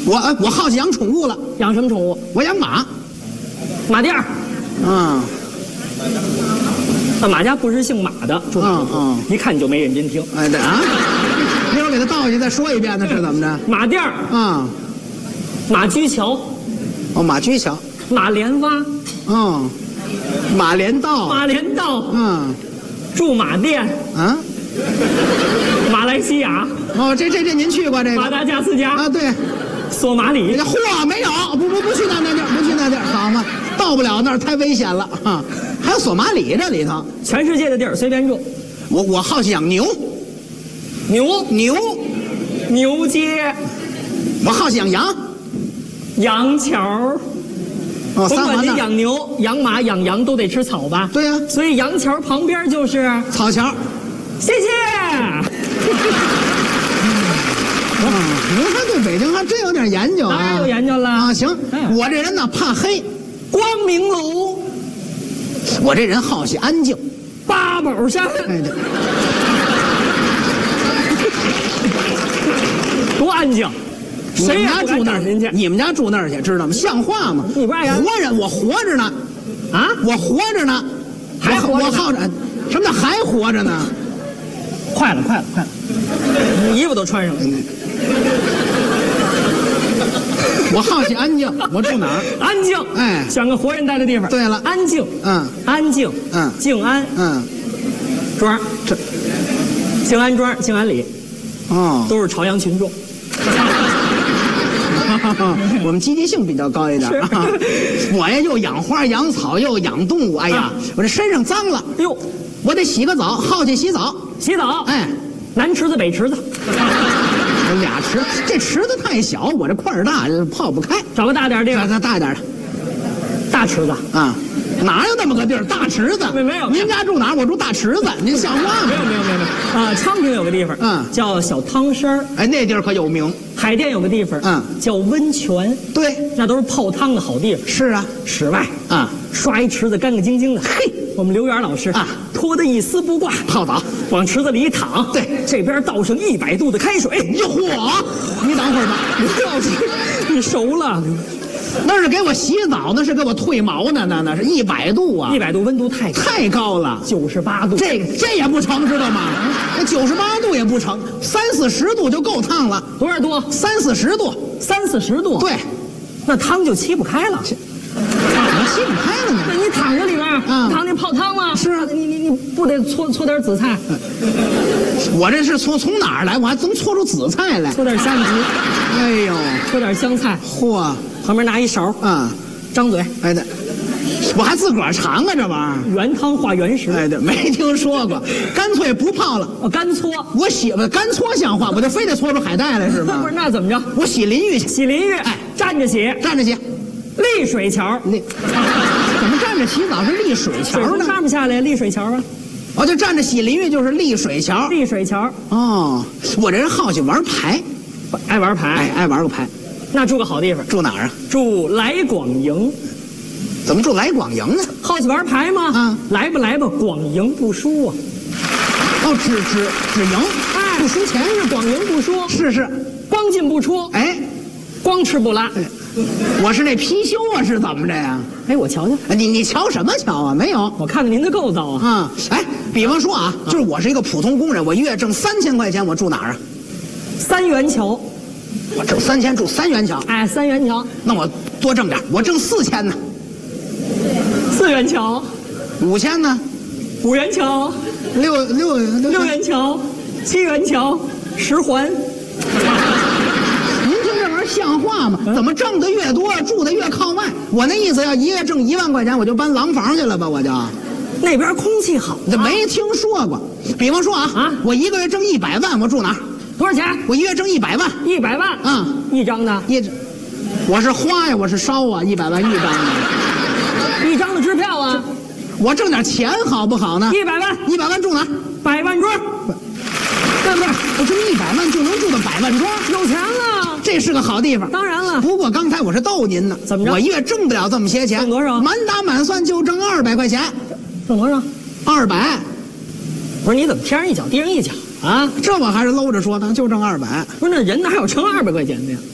我好奇养宠物了。 养什么宠物？ 我养马。 马店儿。 嗯。 那马家不是姓马的，住哪儿？一看你就没认真听。 哎，对啊。一会儿给他倒下去再说一遍呢，是怎么着？ 马店儿。 啊。 马驹桥。 哦，马驹桥。 马莲洼。 嗯。马连道。 马连道。 嗯。 驻马店。 啊。 马来西亚。 哦，这您去过这个？ 马达加斯加。 啊，对。 索马里。 嚯，没有，不去那地儿，不去那地儿，好嘛，到不了那儿太危险了啊！还有索马里这里头， 全世界的地儿随便住。 我好奇养牛。 牛街。 我好奇养羊。 杨桥。 哦， 甭管你养牛、养马、养羊都得吃草吧？ 对呀， 所以杨桥旁边就是草桥。 谢谢。 您还对北京还真有点研究啊！ 当然有研究了啊！行，我这人呢怕黑。 光明楼。 我这人好奇安静。 八宝山。 哎，对。 多安静。谁家住那儿？ 你们家住那儿去，知道吗？像话吗？ 你不爱养？ 活人，我活着呢。啊，我活着呢。 还活着？ 我好着。什么叫还活着呢？ 快了！你衣服都穿上了。 我好奇安静，我住哪儿？ 安静。 哎， 选个活人待的地方。 对了， 安静。安静。静安。庄。 这。 静安庄、静安里。 哦， 都是朝阳群众。 我们积极性比较高一点。我呀，又养花养草，又养动物。哎呀，我这身上脏了。 哟， 我得洗个澡，好奇洗澡。 洗澡。 哎， 南池子北池子。 有俩池，这池子太小，我这块儿大，泡不开。 找个大点地方。 大点的。 大池子啊。哪有那么个地儿？大池子没有。 您家住哪儿？我住大池子，您像话吗？ 没有。啊，昌平有个地方，叫小汤山。 哎，那地儿可有名。 海淀有个地方，叫温泉。 对， 那都是泡汤的好地方。 是啊， 室外刷一池子干干净净的。嘿，我们刘源老师脱得一丝不挂， 泡澡， 往池子里一躺。 对， 这边倒上100度的开水。 嚯！你等会儿吧， 刘老师，你熟了。 那是给我洗澡，那是给我褪毛呢，那是100度啊 ！100度温度太高了 ，98度，这也不成，知道吗？那98度也不成，30、40度就够烫了。 多少度 ？30、40度。 30、40度。 对， 那汤就沏不开了。 怎么沏不开了呢？ 那你躺在里边，躺那泡汤吗？ 是啊， 你不得搓点紫菜？ 我这是从哪儿来？我还能搓出紫菜来？ 搓点虾米汁。 哎呦， 搓点香菜。 嚯！ 旁边拿一勺，张嘴， 哎对，我还自个儿尝啊这玩意儿。 原汤化原食， 哎对，没听说过，干脆不泡了， 干搓。 我洗吧，干搓像话，我就非得搓出海带来是吗？ 不是，那怎么着？ 我洗淋浴去， 洗淋浴，哎，站着洗，丽水桥， 怎么站着洗澡是丽水桥呢？ 上面下来丽水桥啊。 哦，就站着洗淋浴就是丽水桥。 丽水桥。 哦，我这人好奇玩牌， 爱玩牌， 爱玩个牌。那住个好地方， 住哪儿啊？ 住来广营。 怎么住来广营呢？ 好奇玩牌吗？来吧，广营不输啊。 哦，只赢，不输钱是广营不输， 是， 光进不出， 哎， 光吃不拉。 我是那貔貅啊，是怎么着呀？ 哎，我瞧瞧， 你瞧什么瞧啊？没有， 我看看您的构造啊。 哎，比方说就是我是一个普通工人，我月挣3000块钱，我住哪儿啊 ？3元桥。 我挣3000住3元桥。 哎，3元桥。 那我多挣点，我挣4000呢。 4元桥。 5000呢 ？5元桥。6元桥。7元桥。10环。 您听这玩意儿像话吗？怎么挣的越多，住的越靠外？我那意思要一月挣1万块钱，我就搬廊坊去了吧？我就。 那边空气好， 没听说过。比方说我一个月挣100万，我住哪儿？ 多少钱？ 我一月挣100万。 100万一张的。 我是花呀，我是烧啊，100万一张的。 一张的支票啊。 我挣点钱好不好呢？100万住哪儿 ？100万庄。 不是，我挣100万就能住到100万庄， 有钱了。 这是个好地方。 当然了。 不过刚才我是逗您呢。 怎么着？ 我一月挣不了这么些钱。 挣多少？ 满打满算就挣200块钱。 挣多少 ？200。 不是，你怎么天上一脚地上一脚啊？ 这我还是搂着说呢，就挣200。 不是，那人哪有挣200块钱的呀？